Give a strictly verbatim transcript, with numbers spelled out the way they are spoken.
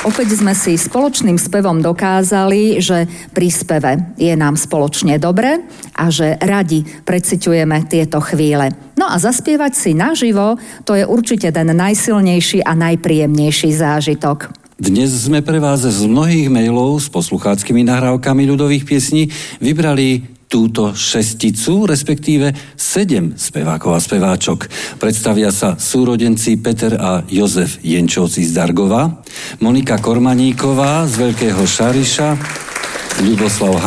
Opäť sme si spoločným spevom dokázali, že pri speve je nám spoločne dobre a že radi preciťujeme tieto chvíle. No a zaspievať si naživo, to je určite ten najsilnejší a najpríjemnejší zážitok. Dnes sme pre vás z mnohých mailov s poslucháckými nahrávkami ľudových piesní vybrali túto šesticu, respektíve sedem spevákov a speváčok. Predstavia sa súrodenci Peter a Jozef Jenčovci z Dargova, Monika Kormaníková z Veľkého Šariša, Ľuboslav